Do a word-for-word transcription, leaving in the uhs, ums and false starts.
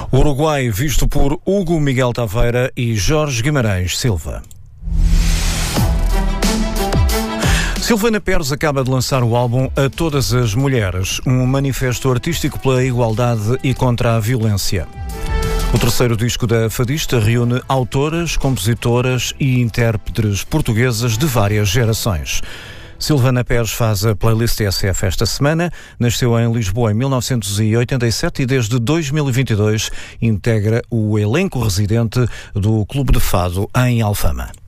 Uruguai visto por Hugo Miguel Taveira e Jorge Guimarães Silva. Silvana Pérez acaba de lançar o álbum A Todas as Mulheres, um manifesto artístico pela igualdade e contra a violência. O terceiro disco da fadista reúne autoras, compositoras e intérpretes portuguesas de várias gerações. Silvana Pérez faz a playlist T S F esta semana, nasceu em Lisboa em mil novecentos e oitenta e sete e desde dois mil e vinte e dois integra o elenco residente do Clube de Fado em Alfama.